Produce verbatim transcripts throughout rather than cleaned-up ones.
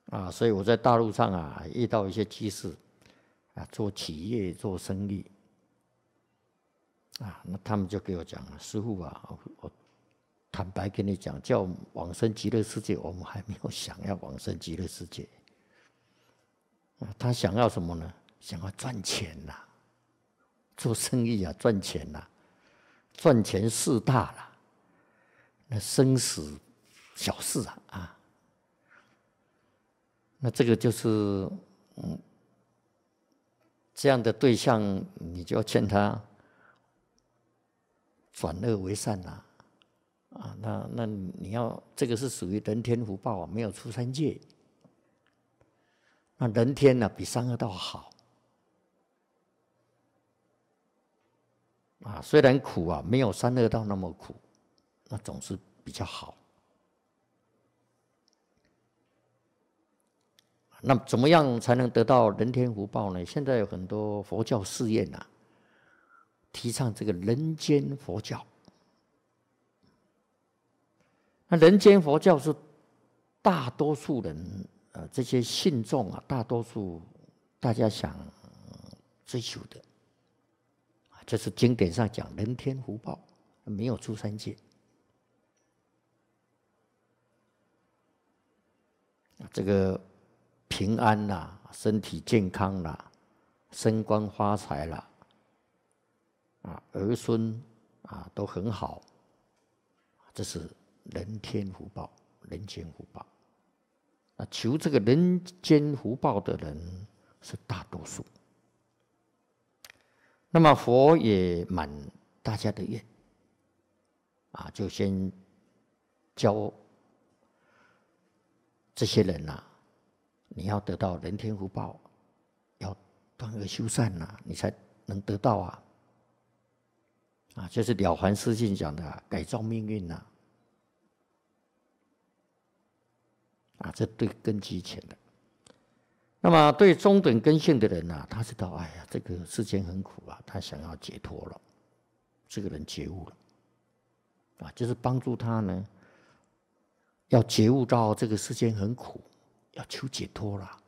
啊，所以我在大陆上啊遇到一些居士啊，做企业做生意啊，那他们就给我讲，师父啊，我坦白跟你讲，叫往生极乐世界，我们还没有想要往生极乐世界啊，他想要什么呢？想要赚钱呐、啊，做生意啊，赚钱呐、啊，赚钱事大了，那生死小事啊啊。那这个就是嗯，这样的对象，你就要劝他转恶为善呐、啊，啊，那那你要这个是属于人天福报啊，没有出三界。那人天呢、啊，比三恶道好啊，虽然苦啊，没有三恶道那么苦，那总是比较好。那怎么样才能得到人天福报呢？现在有很多佛教寺院啊，提倡这个人间佛教。那人间佛教是大多数人呃这些信众啊，大多数大家想追求的，这是经典上讲人天福报，没有出三界。这个平安啦、啊，身体健康啦、啊，升官发财啦，啊，儿孙啊都很好，这是人天福报、人间福报。那求这个人间福报的人是大多数。那么佛也满大家的愿，啊，就先教这些人呐、啊，你要得到人天福报，要断恶修善呐、啊，你才能得到啊。啊，就是《了凡四训》讲的、啊、改造命运呐、啊。啊，这对根基浅的。那么对中等根性的人呐、啊，他知道，哎呀，这个世间很苦啊，他想要解脱了，这个人觉悟了，啊，就是帮助他呢，要觉悟到这个世间很苦，要求解脱了，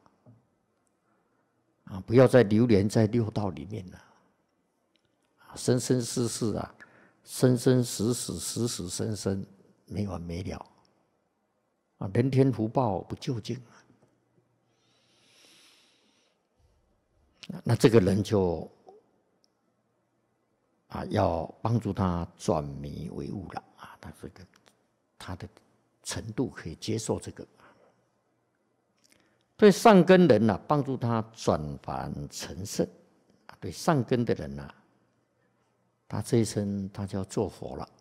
啊，不要再流连在六道里面了，啊，生生世世啊，生生死死，死死生生，没完没了，啊，人天福报不究竟啊。那这个人就啊，要帮助他转迷为悟了啊，他这个他的程度可以接受这个。对上根人呐、啊，帮助他转凡成圣啊，对上根的人呐、啊，他这一生他就要做佛了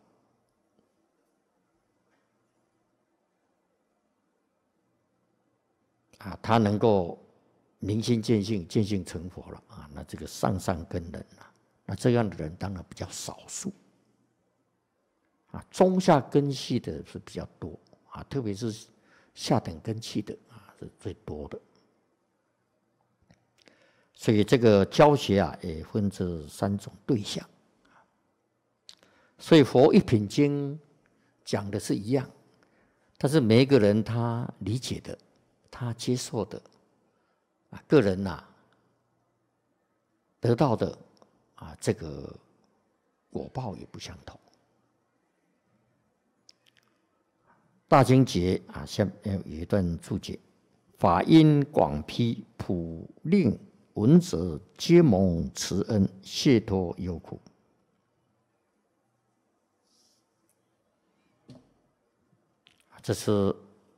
啊，他能够明心见性，见性成佛了啊！那这个上上根人啊，那这样的人当然比较少数啊，中下根系的是比较多啊，特别是下等根器的啊是最多的。所以这个教学啊，也分这三种对象。所以佛一品经讲的是一样，但是每一个人他理解的，他接受的。啊，个人呐、啊，得到的啊，这个果报也不相同。大经解啊，下面有一段注解：法音广披，普令闻者皆蒙慈恩，解脱忧苦。这是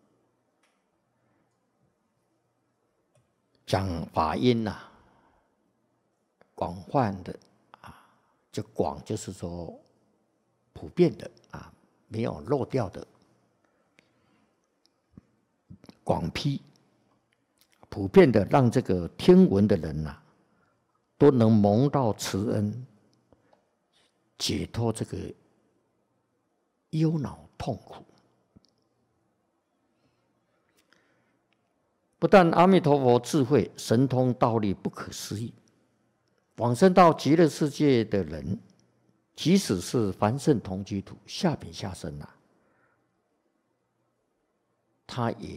讲法音呐、啊，广泛的啊，就广就是说普遍的啊，没有漏掉的。广披，普遍的让这个听闻的人呐、啊，都能蒙到慈恩，解脱这个忧恼痛苦。不但阿弥陀佛智慧神通道力不可思议，往生到极乐世界的人，即使是凡圣同居土下品下生啊，他也